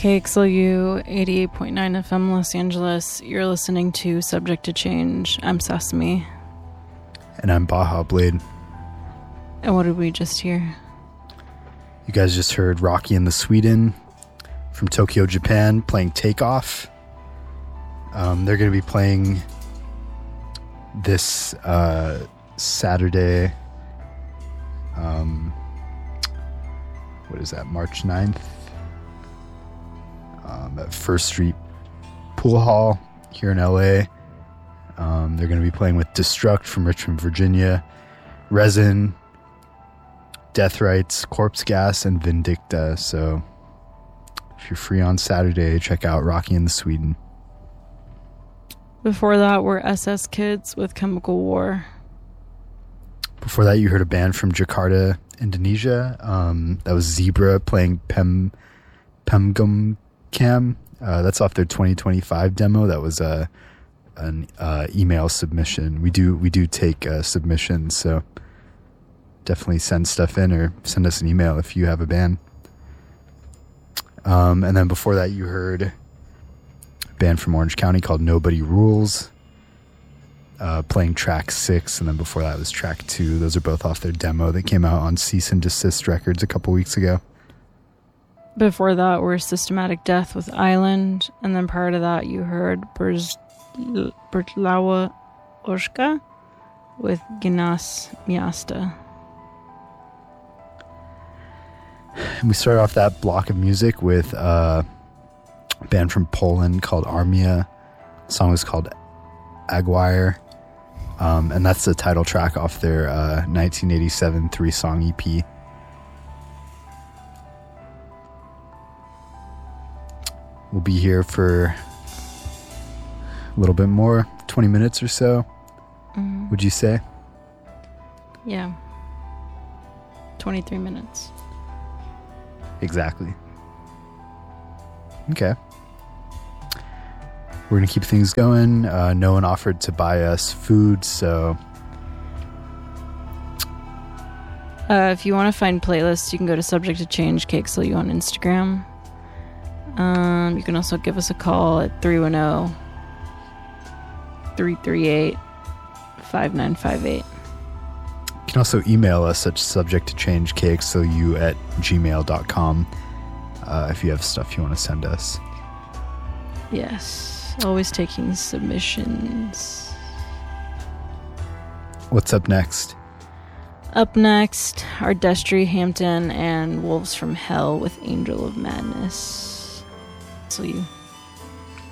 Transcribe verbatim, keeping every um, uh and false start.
K X L U eighty-eight point nine F M Los Angeles. You're listening to Subject to Change. I'm Sesame. And I'm Baja Blade. And what did we just hear? You guys just heard Rocky and the Sweden from Tokyo, Japan, playing Takeoff. Um, they're going to be playing this uh, Saturday. Um, what is that? March ninth. Um, at First Street Pool Hall here in L A. Um, they're going to be playing with Destruct from Richmond, Virginia, Resin, Death Rights, Corpse Gas, and Vindicta. So if you're free on Saturday, check out Rocky and the Sweden. Before that were S S Kids with Chemical War. Before that, you heard a band from Jakarta, Indonesia. Um, that was Zebra playing Pem Pemgum Cam. Uh, that's off their twenty twenty-five demo. That was a an uh, email submission. We do we do take uh, submissions, so definitely send stuff in or send us an email if you have a band. Um, and then before that, you heard a band from Orange County called Nobody Rules, uh, playing track six, and then before that was track two. Those are both off their demo that came out on Cease and Desist Records a couple weeks ago. Before that were Systematic Death with Island, and then prior to that you heard Berz- Bertlawa Oshka with Gnas Miasta. And we started off that block of music with uh, a band from Poland called Armia. The song was called Aguirre, um, and that's the title track off their uh, nineteen eighty-seven three-song E P. We'll be here for a little bit more, twenty minutes or so, mm-hmm. Would you say? Yeah. twenty-three minutes. Exactly. Okay. We're going to keep things going. Uh, no one offered to buy us food, so... Uh, if you want to find playlists, you can go to Subject to Change K X L U on Instagram. Um, you can also give us a call at three one zero, three three eight, five nine five eight. You can also email us at subject to change K X L U at gmail dot com uh, if you have stuff you want to send us. Yes, always taking submissions. What's up next? Up next are Destry Hampton and Wolves from Hell with Angel of Madness. So you